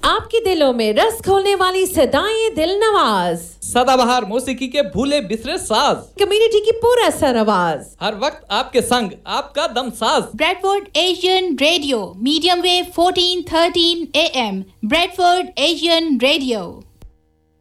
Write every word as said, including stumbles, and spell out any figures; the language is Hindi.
आपके दिलों में रस घोलने वाली सदाएं दिल नवाज, सदाबहार मौसीकी के भूले बिसरे साज, कम्युनिटी की पूरा सर आवाज, हर वक्त आपके संग आपका दम साज। Bradford Asian radio, medium wave fourteen thirteen A M, Bradford Asian radio.